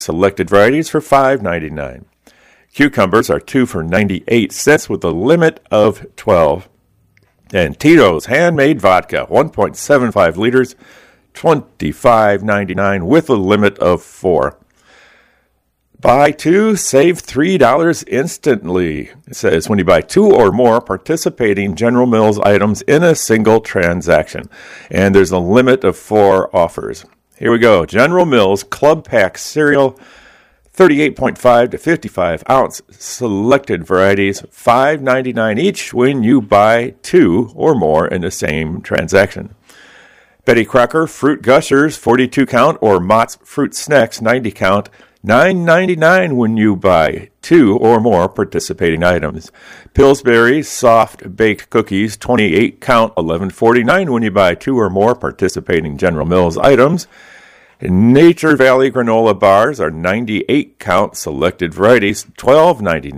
selected varieties for $5.99. Cucumbers are 2 for 98 cents with a limit of 12. And Tito's handmade vodka, 1.75 liters, $25.99 with a limit of 4. Buy 2, save $3 instantly. It says when you buy 2 or more participating General Mills items in a single transaction. And there's a limit of 4 offers. Here we go. General Mills Club Pack cereal, 38.5 to 55 ounce selected varieties, $5.99 each when you buy 2 or more in the same transaction. Betty Crocker Fruit Gushers, 42 count, or Mott's Fruit Snacks, 90 count, $9.99 when you buy 2 or more participating items. Pillsbury Soft Baked Cookies, 28 count, $11.49 when you buy 2 or more participating General Mills items. Nature Valley Granola Bars are 98 count selected varieties, $12.99